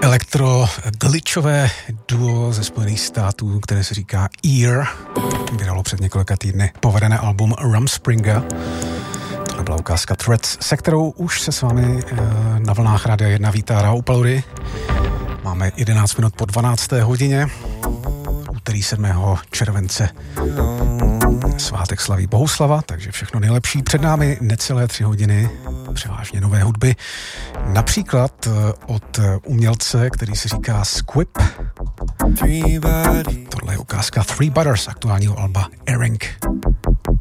Elektro-glitchové duo ze Spojených států, které se říká Ear, vydalo před několika týdny povedené album Rumspringa. Tohle byla ukázka Threads, se kterou už se s vámi na vlnách Rádia 1 vítá Rao Upaluri. Máme 11 minut po 12. hodině, úterý 7. července. Svátek slaví Bohuslava, takže všechno nejlepší. Před námi necelé 3 hodiny převážně nové hudby. Například od umělce, který se říká Squip. Tohle je ukázka Three Butters, aktuálního alba Airing.